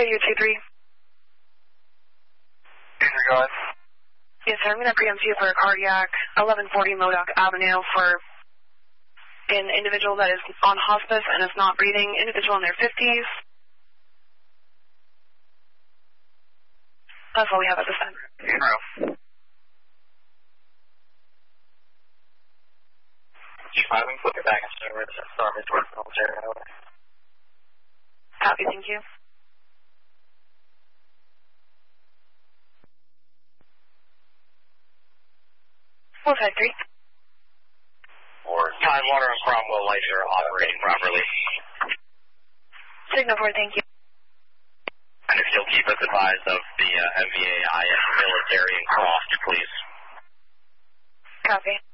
Radio 2-3. Go ahead. Yes, sir. I'm going to preempt you for a cardiac, 1140 Modoc Avenue for an individual that is on hospice and is not breathing, individual in their 50s. That's all we have at this time. Zero. G5, flip it back and over to Stormy towards military. Copy, thank you. Full side 3. Tidewater and Cromwell lights are operating properly. Signal 4, thank you. And if you'll keep us advised of the MVAIS military and Croft, please. Copy.